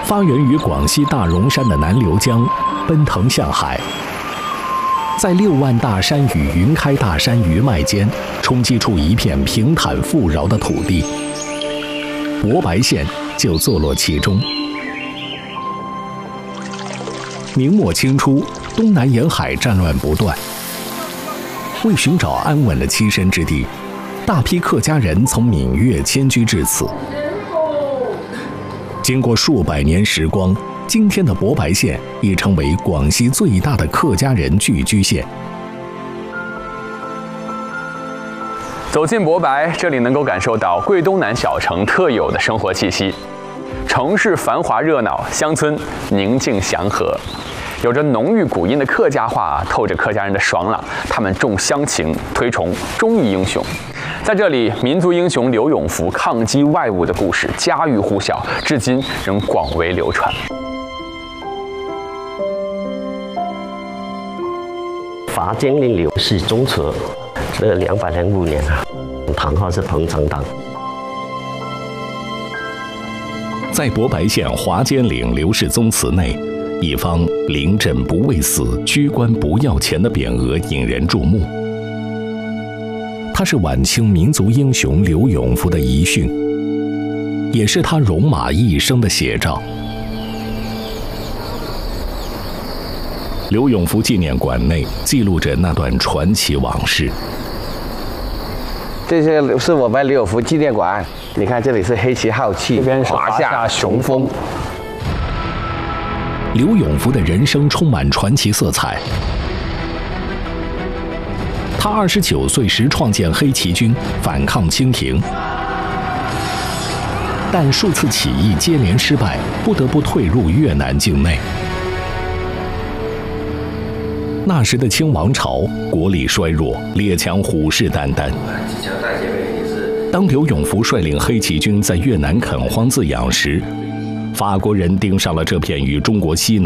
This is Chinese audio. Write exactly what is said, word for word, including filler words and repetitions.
发源于广西大容山的南流江，奔腾向海，在六万大山与云开大山余脉间，冲击出一片平坦富饶的土地。博白县就坐落其中。明末清初，东南沿海战乱不断，为寻找安稳的栖身之地，大批客家人从闽粤迁居至此。经过数百年时光，今天的博白县已成为广西最大的客家人聚居县。 走进博白，这里能够感受到桂东南小城特有的生活气息。城市繁华热闹，乡村宁静祥和。有着浓郁古音的客家话，透着客家人的爽朗。他们重乡情，推崇忠义英雄。在这里，民族英雄刘永福抗击外侮的故事家喻户晓，至今仍广为流传。 华坚令刘氏宗祠，这两百零五年了，堂号是彭城堂。 在博白县华坚岭刘氏宗祠内，一方“临阵不畏死，居官不要钱”的匾额引人注目。它是晚清民族英雄刘永福的遗训，也是他戎马一生的写照。刘永福纪念馆内记录着那段传奇往事。 这些是我们刘永福纪念馆，你看这里是黑旗浩气， 这边是华夏雄风。 刘永福的人生充满传奇色彩。他二十九岁时创建黑旗军，反抗清廷，但数次起义接连失败，不得不退入越南境内。那时的清王朝国力衰弱，列强虎视眈眈。当刘永福率领黑旗军在越南垦荒自养时，法国人盯上了这片与中国西南